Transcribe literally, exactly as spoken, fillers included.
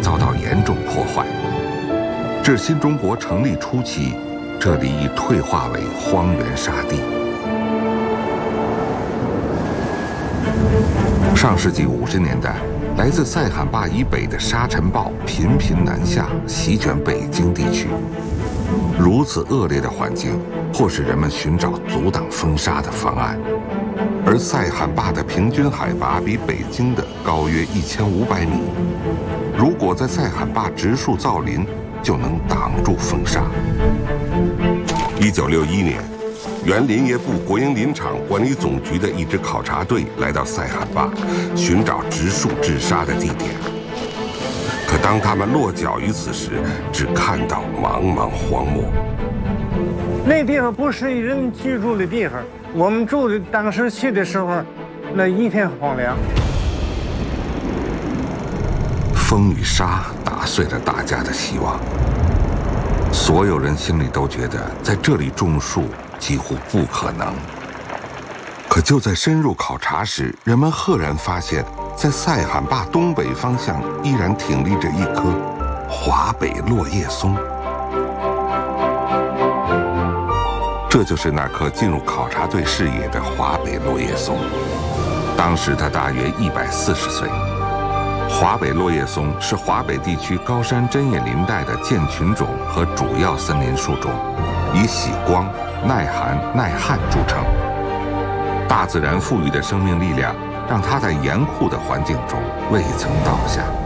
遭到严重破坏。至新中国成立初期，这里已退化为荒原沙地。上世纪五十年代，来自塞罕坝以北的沙尘暴频频南下，席卷北京地区。如此恶劣的环境，迫使人们寻找阻挡风沙的方案。而塞罕坝的平均海拔比北京的高约一千五百米，如果在塞罕坝植树造林，就能挡住风沙。一九六一年，原林业部国营林场管理总局的一支考察队来到塞罕坝，寻找植树治沙的地点。可当他们落脚于此时，只看到茫茫荒漠。 那地方不是人居住的地方，我们住的当时去的时候，那一片荒凉。 风与沙打碎了大家的希望，所有人心里都觉得在这里种树几乎不可能。可就在深入考察时，人们赫然发现，在塞罕坝东北方向依然挺立着一棵华北落叶松。这就是那棵进入考察队视野的华北落叶松。当时它大约一百四十岁。华北落叶松是华北地区高山针叶林带的建群种和主要森林树种，以喜光、耐寒、耐旱著称。大自然赋予的生命力量，让它在严酷的环境中未曾倒下。